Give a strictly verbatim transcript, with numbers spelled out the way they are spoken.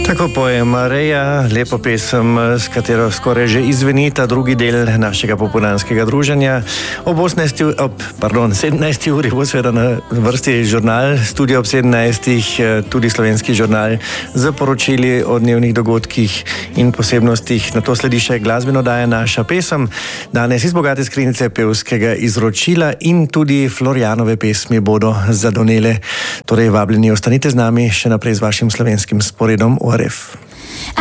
Tako poje Mareja, lepo pesem, s katero skoraj že izveni ta drugi del našega popoldanskega druženja. Ob, osemnajsti, ob pardon, sedemnajsti uri bo seveda na vrsti žurnal, studio ob sedemnajstih, tudi slovenski žurnal z poročili o dnevnih dogodkih in posebnostih. Na to sledi še glasbeno daje naša pesem. Danes iz bogate skrinjice pevskega izročila in tudi Florjanove pesmi bodo zadonele. Torej, vabljeni, ostanite z nami še naprej z vašim slovenskim sporedom O R F.